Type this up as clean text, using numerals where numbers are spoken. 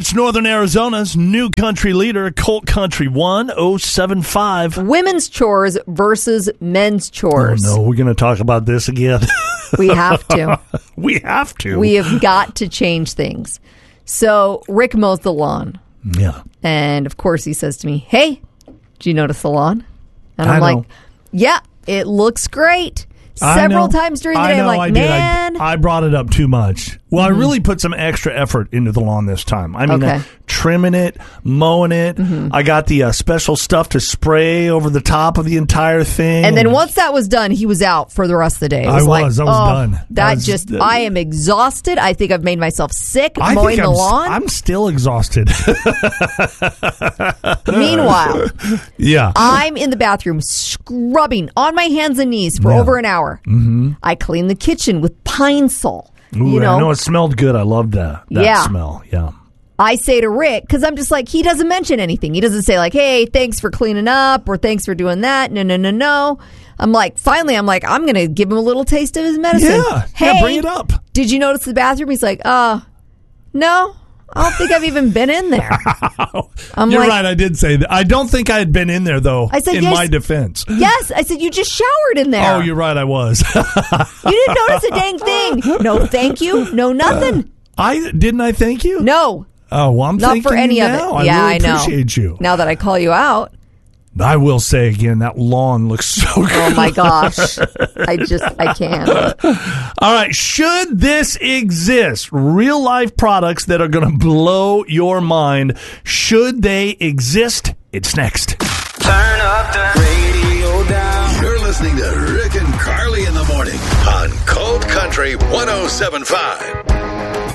It's Northern Arizona's new country leader, Colt Country 1075. Women's chores versus men's chores. Oh, no, we're going to talk about this again. We have to. We have to. We have got to change things. So Rick mows the lawn. Yeah. And, of course, he says to me, hey, do you notice the lawn? And I'm I know. like, yeah, it looks great. Several times during the day, I'm like, man. I brought it up too much. Well, I really put some extra effort into the lawn this time. I mean, Okay. trimming it, mowing it. I got the special stuff to spray over the top of the entire thing. And then once that was done, he was out for the rest of the day. I was done. I am exhausted. I think I've made myself sick I mowing think the lawn. I'm still exhausted. Meanwhile, Yeah. I'm in the bathroom scrubbing on my hands and knees for over an hour. Mm-hmm. I clean the kitchen with Pine Sol. Ooh, I know it smelled good. I loved that smell. Yeah. I say to Rick, because I'm just like, he doesn't mention anything. He doesn't say like, hey, thanks for cleaning up or thanks for doing that. No. I'm like, finally, I'm going to give him a little taste of his medicine. Yeah. Hey, Yeah, bring it up. Did you notice the bathroom? He's like, no, I don't think I've even been in there. You're right. I did say that. I don't think I had been in there, though, I said, in yes, my defense. Yes. I said, you just showered in there. Oh, you're right. I was. You didn't notice a dang thing. No, thank you. No, nothing. Didn't I thank you? No. Oh, well, I'm Not thanking for any you of now. it. Yeah, I really know. appreciate you. Now that I call you out. I will say again, that lawn looks so good. Oh, my gosh. I can't. All right. Should this exist? Real life products that are going to blow your mind. Should they exist? It's next. Turn up the radio down. You're listening to Rick and Carly in the morning on Cold Country 1075.